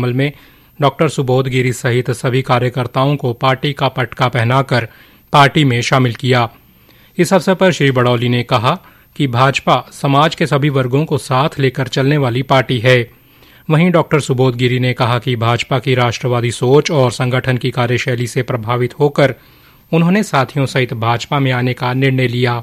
अमल में डॉक्टर सुबोध गिरी सहित सभी कार्यकर्ताओं को पार्टी का पटका पहनाकर पार्टी में शामिल किया। इस अवसर पर श्री बड़ौली ने कहा कि भाजपा समाज के सभी वर्गों को साथ लेकर चलने वाली पार्टी है। वहीं डॉक्टर सुबोध गिरी ने कहा कि भाजपा की राष्ट्रवादी सोच और संगठन की कार्यशैली से प्रभावित होकर उन्होंने साथियों सहित भाजपा में आने का निर्णय लिया।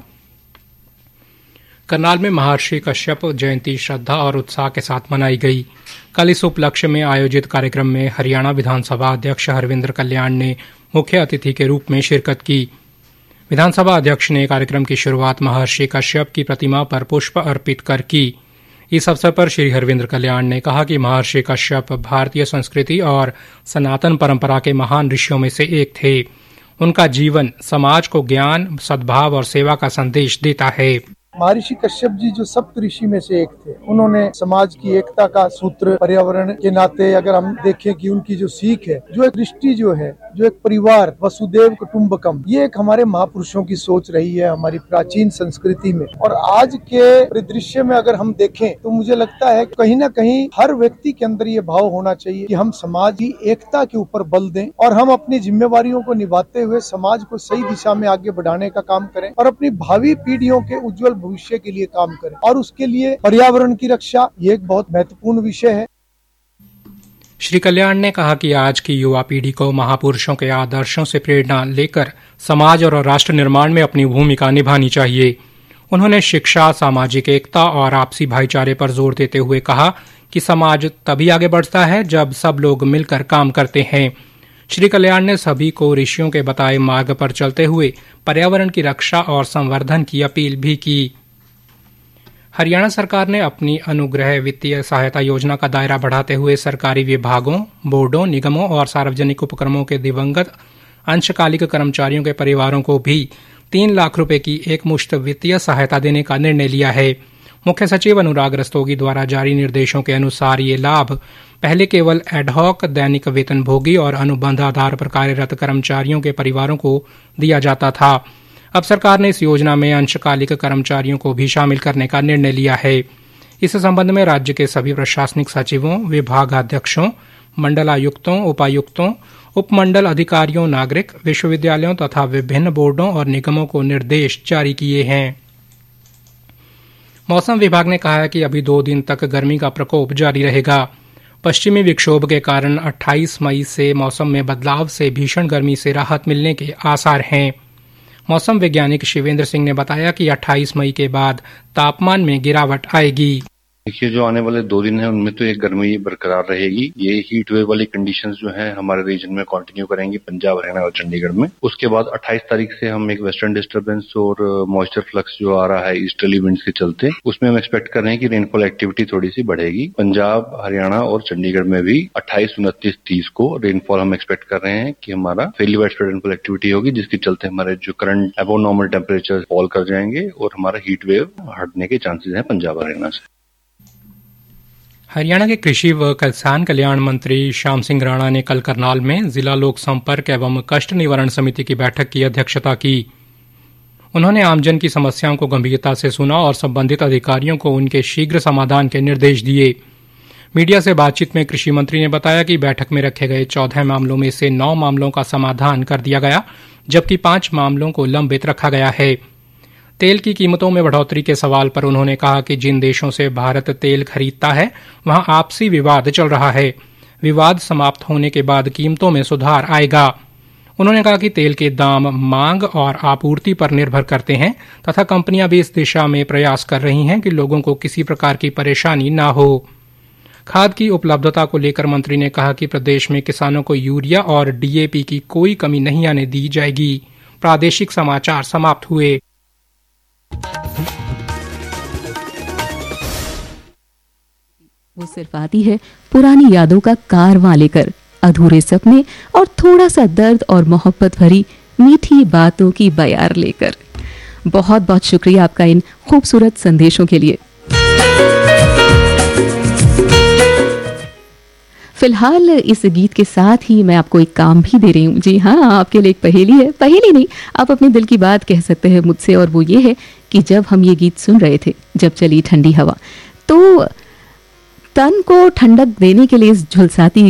करनाल में महर्षि कश्यप जयंती श्रद्धा और उत्साह के साथ मनाई गई। कल इस उपलक्ष्य में आयोजित कार्यक्रम में हरियाणा विधानसभा अध्यक्ष हरविंद्र कल्याण ने मुख्य अतिथि के रूप में शिरकत की। विधानसभा अध्यक्ष ने कार्यक्रम की शुरुआत महर्षि कश्यप की प्रतिमा पर पुष्प अर्पित कर की। इस अवसर पर श्री हरविंद्र कल्याण ने कहा कि महर्षि कश्यप भारतीय संस्कृति और सनातन परंपरा के महान ऋषियों में से एक थे। उनका जीवन समाज को ज्ञान, सद्भाव और सेवा का संदेश देता है। महर्षि कश्यप जी जो सप्त ऋषि में से एक थे, उन्होंने समाज की एकता का सूत्र, पर्यावरण के नाते अगर हम देखें कि उनकी जो सीख है, जो एक दृष्टि जो है, जो एक परिवार वसुदेव कुटुम्बकम, ये एक हमारे महापुरुषों की सोच रही है हमारी प्राचीन संस्कृति में। और आज के परिदृश्य में अगर हम देखें तो मुझे लगता है कहीं न कहीं हर व्यक्ति के अंदर ये भाव होना चाहिए कि हम समाज की एकता के ऊपर बल दें और हम अपनी जिम्मेवारियों को निभाते हुए समाज को सही दिशा में आगे बढ़ाने का काम करें और अपनी भावी पीढ़ियों के उज्जवल भविष्य के लिए काम करें। और उसके लिए पर्यावरण की रक्षा ये एक बहुत महत्वपूर्ण विषय है। श्री कल्याण ने कहा कि आज की युवा पीढ़ी को महापुरुषों के आदर्शों से प्रेरणा लेकर समाज और राष्ट्र निर्माण में अपनी भूमिका निभानी चाहिए। उन्होंने शिक्षा, सामाजिक एकता और आपसी भाईचारे पर जोर देते हुए कहा कि समाज तभी आगे बढ़ता है जब सब लोग मिलकर काम करते हैं। श्री कल्याण ने सभी को ऋषियों के बताए मार्ग पर चलते हुए पर्यावरण की रक्षा और संवर्धन की अपील भी की। हरियाणा सरकार ने अपनी अनुग्रह वित्तीय सहायता योजना का दायरा बढ़ाते हुए सरकारी विभागों, बोर्डों, निगमों और सार्वजनिक उपक्रमों के दिवंगत अंशकालिक कर्मचारियों के परिवारों को भी 3 लाख रुपए की एकमुश्त वित्तीय सहायता देने का निर्णय लिया है। मुख्य सचिव अनुराग रस्तोगी द्वारा जारी निर्देशों के अनुसार ये लाभ पहले केवल एडहॉक दैनिक वेतनभोगी और अनुबंध आधार पर कार्यरत कर्मचारियों के परिवारों को दिया जाता था। अब सरकार ने इस योजना में अंशकालिक कर्मचारियों को भी शामिल करने का निर्णय लिया है। इस संबंध में राज्य के सभी प्रशासनिक सचिवों, विभागाध्यक्षों, मंडलायुक्तों, उपायुक्तों, उपमंडल अधिकारियों, नागरिक, विश्वविद्यालयों तथा विभिन्न बोर्डों और निगमों को निर्देश जारी किए हैं। मौसम विभाग ने कहा है कि अभी 2 दिन तक गर्मी का प्रकोप जारी रहेगा। पश्चिमी विक्षोभ के कारण 28 मई से मौसम में बदलाव से भीषण गर्मी से राहत मिलने के आसार हैं। मौसम वैज्ञानिक शिवेंद्र सिंह ने बताया कि 28 मई के बाद तापमान में गिरावट आएगी। देखिए, जो आने वाले 2 दिन हैं उनमें तो एक गर्मी बरकरार रहेगी। ये हीट वेव वाली कंडीशंस जो हैं हमारे रीजन में कंटिन्यू करेंगी, पंजाब, हरियाणा और चंडीगढ़ में। उसके बाद 28 तारीख से हम एक वेस्टर्न डिस्टर्बेंस और मॉइस्चर फ्लक्स जो आ रहा है ईस्टर्ली विंड्स के चलते, उसमें हम एक्सपेक्ट कर रहे हैं कि रेनफॉल एक्टिविटी थोड़ी सी बढ़ेगी। पंजाब, हरियाणा और चंडीगढ़ में भी 28, 29, 30 को रेनफॉल हम एक्सपेक्ट कर रहे हैं कि हमारा फेयरली वाइडस्प्रेड रेनफॉल एक्टिविटी होगी, जिसके चलते हमारे जो current above normal temperature fall कर जाएंगे और हमारा हीट वेव हटने के चांसेस हैं पंजाब, हरियाणा से। हरियाणा के कृषि व किसान कल्याण मंत्री श्याम सिंह राणा ने कल करनाल में जिला लोक संपर्क एवं कष्ट निवारण समिति की बैठक की अध्यक्षता की। उन्होंने आमजन की समस्याओं को गंभीरता से सुना और संबंधित अधिकारियों को उनके शीघ्र समाधान के निर्देश दिए। मीडिया से बातचीत में कृषि मंत्री ने बताया कि बैठक में रखे गए 14 मामलों में से 9 मामलों का समाधान कर दिया गया, जबकि 5 मामलों को लंबित रखा गया है। तेल की कीमतों में बढ़ोतरी के सवाल पर उन्होंने कहा कि जिन देशों से भारत तेल खरीदता है वहां आपसी विवाद चल रहा है। विवाद समाप्त होने के बाद कीमतों में सुधार आएगा। उन्होंने कहा कि तेल के दाम मांग और आपूर्ति पर निर्भर करते हैं तथा कंपनियां भी इस दिशा में प्रयास कर रही हैं कि लोगों को किसी प्रकार की परेशानी न हो। खाद की उपलब्धता को लेकर मंत्री ने कहा कि प्रदेश में किसानों को यूरिया और डीएपी की कोई कमी नहीं आने दी जाएगी। प्रादेशिक समाचार समाप्त हुए। वो सिर्फ आती है पुरानी यादों का कारवां लेकर, अधूरे सपने और थोड़ा सा दर्द और मोहब्बत भरी मीठी बातों की बयार लेकर। बहुत बहुत शुक्रिया आपका इन खूबसूरत संदेशों के लिए। फिलहाल इस गीत के साथ ही मैं आपको एक काम भी दे रही हूँ। जी हाँ, आपके लिए एक पहेली है। पहेली नहीं, आप अपने दिल की बात कह सकते हैं मुझसे, और वो ये है कि जब हम ये गीत सुन रहे थे, जब चली ठंडी हवा, तो तन को ठंडक देने के लिए इस झुलसाती